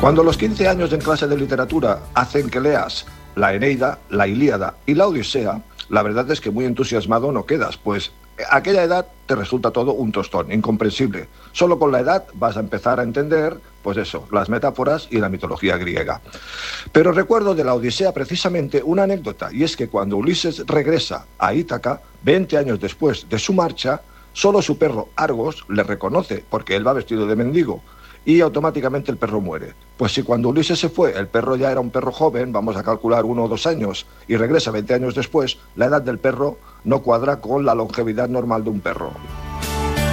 Cuando los 15 años en clase de literatura hacen que leas la Eneida, la Ilíada y la Odisea, la verdad es que muy entusiasmado no quedas, pues a aquella edad te resulta todo un tostón, incomprensible. Solo con la edad vas a empezar a entender, pues eso, las metáforas y la mitología griega. Pero recuerdo de la Odisea precisamente una anécdota, y es que cuando Ulises regresa a Ítaca, 20 años después de su marcha, solo su perro Argos le reconoce, porque él va vestido de mendigo, y automáticamente el perro muere. Pues si cuando Ulises se fue el perro ya era un perro joven, vamos a calcular 1 o 2 años, y regresa 20 años después, la edad del perro no cuadra con la longevidad normal de un perro.